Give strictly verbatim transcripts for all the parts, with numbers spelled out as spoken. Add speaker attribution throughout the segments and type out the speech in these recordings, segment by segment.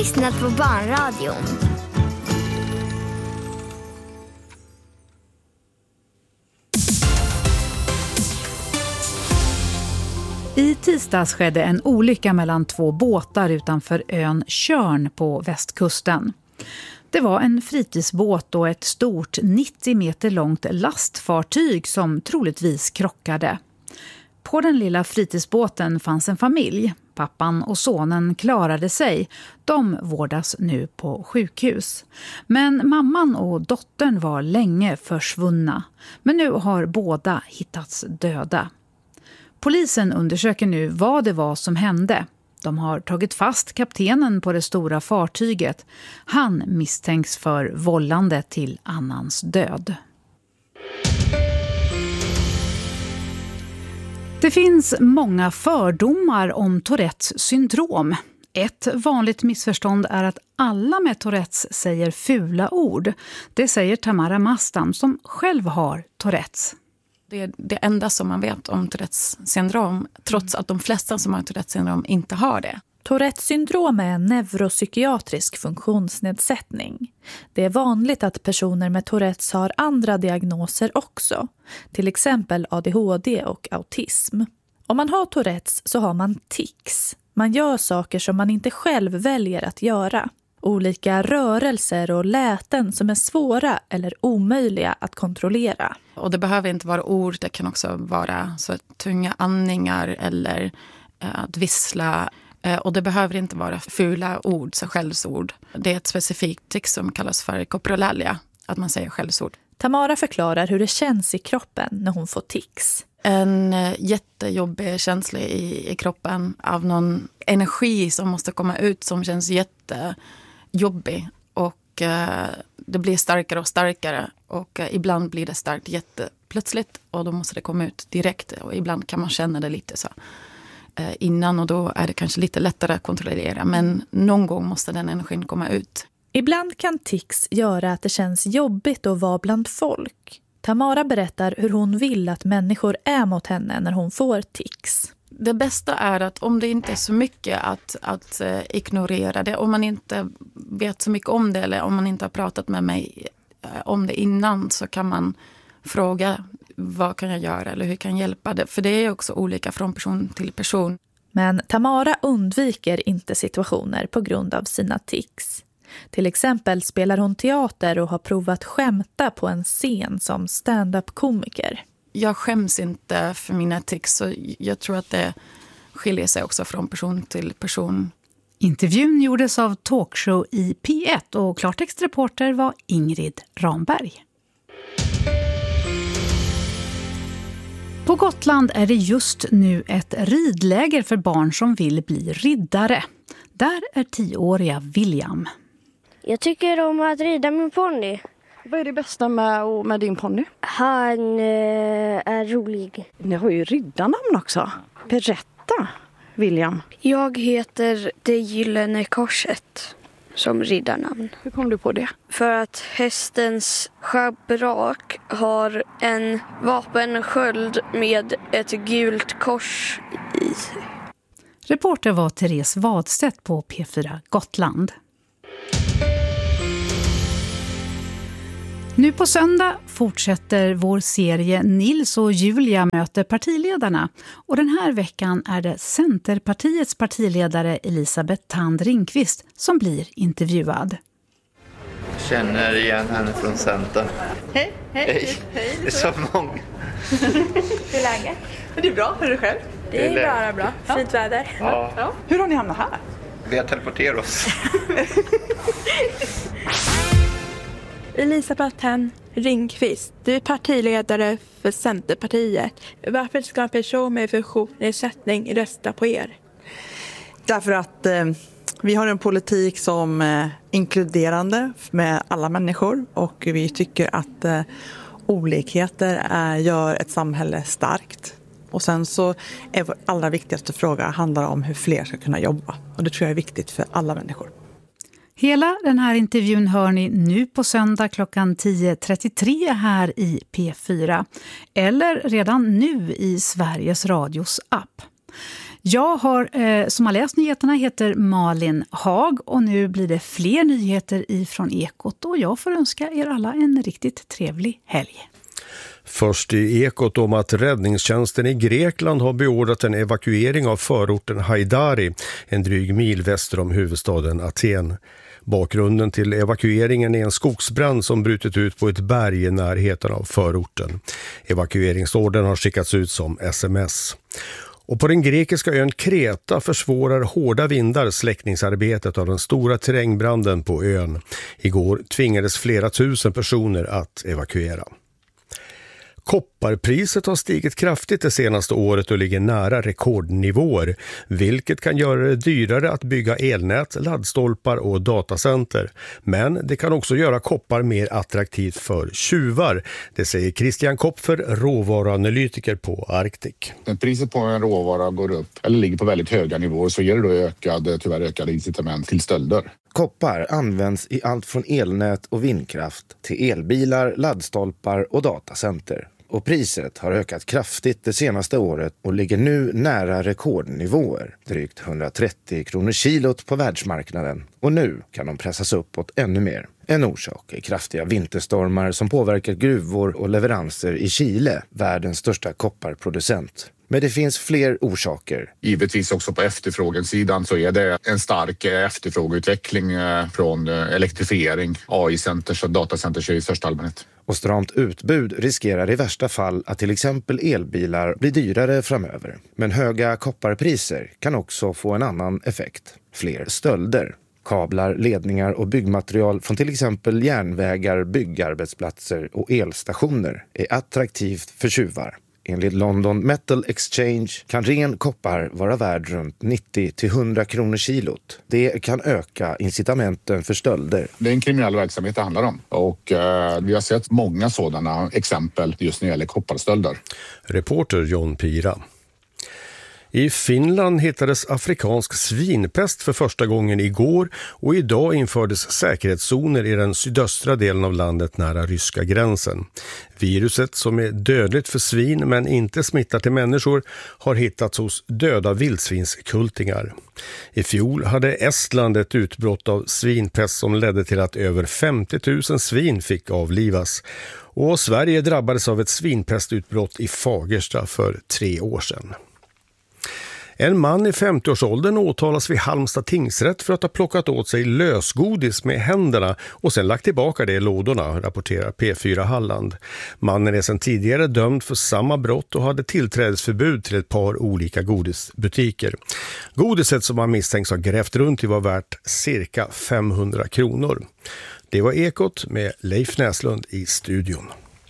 Speaker 1: lyssnat på Barnradion.
Speaker 2: I tisdags skedde en olycka mellan två båtar utanför ön Tjörn på västkusten. Det var en fritidsbåt och ett stort nittio meter långt lastfartyg som troligtvis krockade. På den lilla fritidsbåten fanns en familj. Pappan och sonen klarade sig. De vårdas nu på sjukhus. Men mamman och dottern var länge försvunna. Men nu har båda hittats döda. Polisen undersöker nu vad det var som hände. De har tagit fast kaptenen på det stora fartyget. Han misstänks för vållande till annans död. Det finns många fördomar om Tourettes syndrom. Ett vanligt missförstånd är att alla med Tourettes säger fula ord. Det säger Tamara Mastam som själv har Tourettes.
Speaker 3: Det är det enda som man vet om Tourettes syndrom, trots att de flesta som har Tourettes syndrom inte har det.
Speaker 4: Tourettes syndrom är en neuropsykiatrisk funktionsnedsättning. Det är vanligt att personer med Tourettes har andra diagnoser också, till exempel A D H D och autism. Om man har Tourettes så har man tics. Man gör saker som man inte själv väljer att göra. Olika rörelser och läten som är svåra eller omöjliga att kontrollera.
Speaker 3: Och det behöver inte vara ord, det kan också vara så tunga andningar eller eh, att vissla. Eh, och det behöver inte vara fula ord, så skällsord. Det är ett specifikt tics som kallas för coprolalia, att man säger skällsord.
Speaker 4: Tamara förklarar hur det känns i kroppen när hon får tics.
Speaker 3: En eh, jättejobbig känsla i, i kroppen av någon energi som måste komma ut som känns jättejobbig. Och eh, det blir starkare och starkare och eh, ibland blir det starkt jätteplötsligt och då måste det komma ut direkt. Och ibland kan man känna det lite så eh, innan och då är det kanske lite lättare att kontrollera. Men någon gång måste den energin komma ut.
Speaker 4: Ibland kan tics göra att det känns jobbigt att vara bland folk. Tamara berättar hur hon vill att människor är mot henne när hon får tics.
Speaker 3: Det bästa är att om det inte är så mycket att, att uh, ignorera det. Om man inte vet så mycket om det eller om man inte har pratat med mig uh, om det innan så kan man fråga vad kan jag göra eller hur kan jag hjälpa det. För det är också olika från person till person.
Speaker 4: Men Tamara undviker inte situationer på grund av sina tics. Till exempel spelar hon teater och har provat skämta på en scen som stand-up-komiker.
Speaker 3: Jag skäms inte för mina tics så jag tror att det skiljer sig också från person till person.
Speaker 2: Intervjun gjordes av Talkshow i P ett och klartextreporter var Ingrid Ramberg. På Gotland är det just nu ett ridläger för barn som vill bli riddare. Där är tioåriga William.
Speaker 5: Jag tycker om att rida min ponny.
Speaker 6: Vad är det bästa med, med din ponny?
Speaker 5: Han eh, är rolig.
Speaker 6: Ni har ju riddarnamn också. Berätta, William.
Speaker 5: Jag heter Det gyllene korset som riddarnamn.
Speaker 6: Hur kom du på det?
Speaker 5: För att hästens schabrak har en vapensköld med ett gult kors i sig.
Speaker 2: Reporter var Therese Wadstedt på P fyra Gotland. Nu på söndag fortsätter vår serie Nils och Julia möter partiledarna. Och den här veckan är det Centerpartiets partiledare Elisabeth Thand Ringqvist som blir intervjuad.
Speaker 7: Jag känner igen henne från Centern.
Speaker 8: Hej, hej, hej. hej.
Speaker 7: Det är så många.
Speaker 8: Hur är läget? Det är bra, hur är det själv? Det är bara bra, bra. Fint väder.
Speaker 7: Ja.
Speaker 8: Ja. Hur har ni hamnat här?
Speaker 7: Vi har teleporterat oss.
Speaker 8: Elisabeth Thand Ringqvist, du är partiledare för Centerpartiet. Varför ska en person med funktionsnedsättning rösta på er?
Speaker 9: Därför att eh, vi har en politik som är inkluderande med alla människor och vi tycker att eh, olikheter är, gör ett samhälle starkt. Och sen så är vår allra viktigaste fråga handlar om hur fler ska kunna jobba. Och det tror jag är viktigt för alla människor.
Speaker 2: Hela den här intervjun hör ni nu på söndag klockan tio trettiotre här i P fyra. Eller redan nu i Sveriges Radios app. Jag har, eh, som har läst nyheterna heter Malin Hag och nu blir det fler nyheter ifrån Ekot och jag får önska er alla en riktigt trevlig helg.
Speaker 10: Först i Ekot om att räddningstjänsten i Grekland har beordrat en evakuering av förorten Haidari, en dryg mil väster om huvudstaden Aten. Bakgrunden till evakueringen är en skogsbrand som brutit ut på ett berg i närheten av förorten. Evakueringsordern har skickats ut som sms. Och på den grekiska ön Kreta försvårar hårda vindar släckningsarbetet av den stora terrängbranden på ön. Igår tvingades flera tusen personer att evakuera. Kopparpriset har stigit kraftigt det senaste året och ligger nära rekordnivåer, vilket kan göra det dyrare att bygga elnät, laddstolpar och datacenter. Men det kan också göra koppar mer attraktivt för tjuvar. Det säger Christian Kopfer, råvaruanalytiker på Arctic.
Speaker 11: När priset på en råvara går upp eller ligger på väldigt höga nivåer så ger det då ökad, tyvärr ökade incitament till stölder.
Speaker 12: Koppar används i allt från elnät och vindkraft till elbilar, laddstolpar och datacenter. Och priset har ökat kraftigt det senaste året och ligger nu nära rekordnivåer. Drygt hundratrettio kronor kilot på världsmarknaden. Och nu kan de pressas uppåt ännu mer. En orsak är kraftiga vinterstormar som påverkar gruvor och leveranser i Chile, världens största kopparproducent. Men det finns fler orsaker.
Speaker 11: Givetvis också på efterfrågensidan så är det en stark efterfrågeutveckling från elektrifiering, A I-centers och datacenters i största allmänhet.
Speaker 12: Och stramt utbud riskerar i värsta fall att till exempel elbilar blir dyrare framöver. Men höga kopparpriser kan också få en annan effekt. Fler stölder. Kablar, ledningar och byggmaterial från till exempel järnvägar, byggarbetsplatser och elstationer är attraktivt för tjuvar. Enligt London Metal Exchange kan ren koppar vara värd runt nittio till hundra kronor kilot. Det kan öka incitamenten för stölder.
Speaker 11: Det är en kriminell verksamhet det handlar om och eh, vi har sett många sådana exempel just när det gäller kopparstölder.
Speaker 10: Reporter John Pira. I Finland hittades afrikansk svinpest för första gången igår och idag infördes säkerhetszoner i den sydöstra delen av landet nära ryska gränsen. Viruset, som är dödligt för svin men inte smittar till människor, har hittats hos döda vildsvinskultingar. I fjol hade Estland ett utbrott av svinpest som ledde till att över femtio tusen svin fick avlivas. Och Sverige drabbades av ett svinpestutbrott i Fagersta för tre år sedan. En man i femtioårsåldern åtalas vid Halmstad tingsrätt för att ha plockat åt sig lösgodis med händerna och sen lagt tillbaka det i lådorna, rapporterar P fyra Halland. Mannen är sedan tidigare dömd för samma brott och hade tillträdesförbud till ett par olika godisbutiker. Godiset som man misstänks ha grävt runt i var värt cirka femhundra kronor. Det var Ekot med Leif Näslund i studion.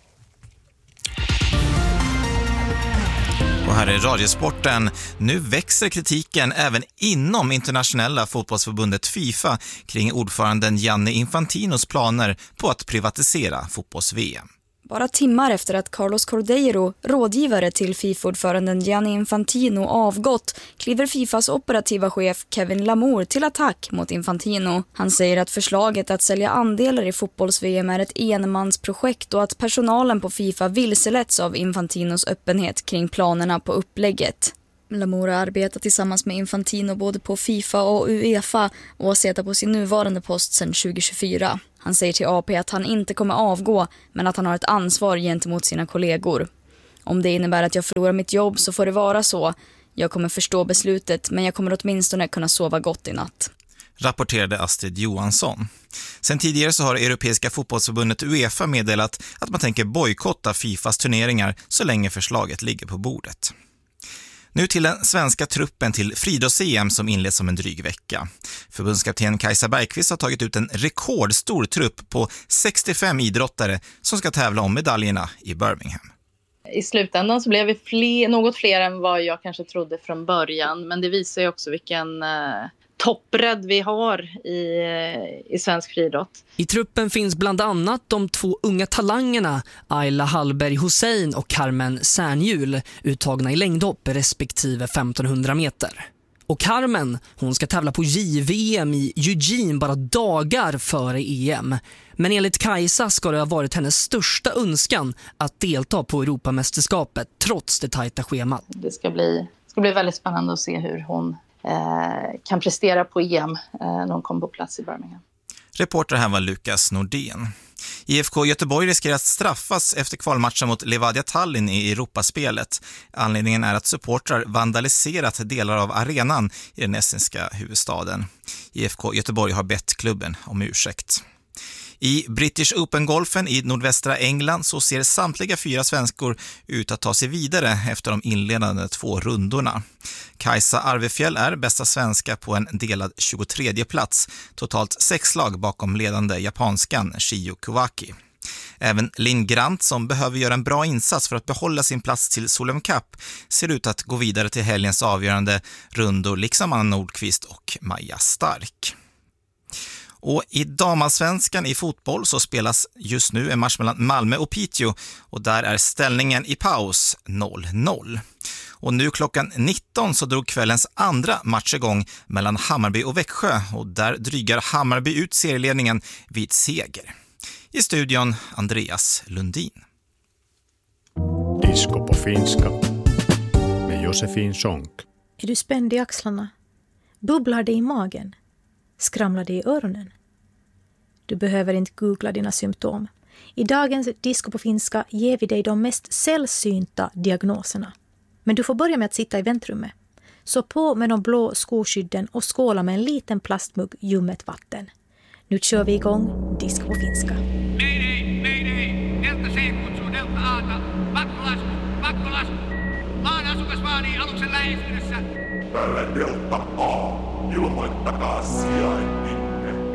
Speaker 13: Och här är Radiosporten. Nu växer kritiken även inom internationella fotbollsförbundet FIFA kring ordföranden Gianni Infantinos planer på att privatisera fotbolls-V M.
Speaker 14: Bara timmar efter att Carlos Cordeiro, rådgivare till FIFA-ordföranden Gianni Infantino, avgått, kliver FIFAs operativa chef Kevin Lamour till attack mot Infantino. Han säger att förslaget att sälja andelar i fotbolls-V M är ett enmansprojekt och att personalen på FIFA vilseletts av Infantinos öppenhet kring planerna på upplägget. Lamour har arbetat tillsammans med Infantino både på FIFA och UEFA och har suttit på sin nuvarande post sedan tjugo tjugofyra. Han säger till A P att han inte kommer avgå men att han har ett ansvar gentemot sina kollegor. Om det innebär att jag förlorar mitt jobb så får det vara så. Jag kommer förstå beslutet men jag kommer åtminstone kunna sova gott i natt.
Speaker 13: Rapporterade Astrid Johansson. Sen tidigare så har Europeiska fotbollsförbundet UEFA meddelat att man tänker bojkotta FIFAs turneringar så länge förslaget ligger på bordet. Nu till den svenska truppen till friidrotts-E M som inleds om en dryg vecka. Förbundskapten Kajsa Bergqvist har tagit ut en rekordstor trupp på sextiofem idrottare som ska tävla om medaljerna i Birmingham.
Speaker 15: I slutändan så blev vi fler, något fler än vad jag kanske trodde från början. Men det visar ju också vilken eh, toppbredd vi har i, i svensk friidrott.
Speaker 16: I truppen finns bland annat de två unga talangerna Ayla Hallberg Hussein och Carmen Särnjul, uttagna i längdhopp respektive femtonhundra meter. Och Carmen, hon ska tävla på J V M i Eugene bara dagar före E M. Men enligt Kajsa ska det ha varit hennes största önskan att delta på Europamästerskapet trots det tajta schemat.
Speaker 15: Det ska bli, ska bli väldigt spännande att se hur hon eh, kan prestera på E M eh, när hon kom på plats i Birmingham.
Speaker 13: Reporter här var Lukas Nordén. I F K Göteborg riskerar att straffas efter kvalmatchen mot Levadia Tallinn i Europaspelet. Anledningen är att supportrar vandaliserat delar av arenan i den estniska huvudstaden. I F K Göteborg har bett klubben om ursäkt. I British Open-golfen i nordvästra England så ser samtliga fyra svenskor ut att ta sig vidare efter de inledande två rundorna. Kajsa Arvefjäll är bästa svenska på en delad tjugotredje plats, totalt sex slag bakom ledande japanskan Shiyu Kawaki. Även Linn Grant, som behöver göra en bra insats för att behålla sin plats till Solheim Cup, ser ut att gå vidare till helgens avgörande rundor, liksom Anna Nordqvist och Maja Stark. Och i damallsvenskan i fotboll så spelas just nu en match mellan Malmö och Piteå, och där är ställningen i paus noll noll. Och nu klockan nitton så drog kvällens andra match igång mellan Hammarby och Växjö, och där drygar Hammarby ut serieledningen vid seger. I studion Andreas Lundin.
Speaker 17: Disco på finska med Josefin Sonck.
Speaker 18: Är du spänd i axlarna? Bubblar det i magen? Skramlar det i öronen? Du behöver inte googla dina symptom. I dagens Disco på finska ger vi dig de mest sällsynta diagnoserna. Men du får börja med att sitta i väntrummet. Så på med de blå skoskydden och skåla med en liten plastmugg ljummet vatten. Nu kör vi igång Disco på finska.
Speaker 19: Mayday, mayday, Delta C kutsuu Delta A:ta. Pakkolasku, pakkolasku. Maan asukas vaanii aluksen läheisyydessä.
Speaker 20: Tälle Delta A, ilmoittakaa sijainti.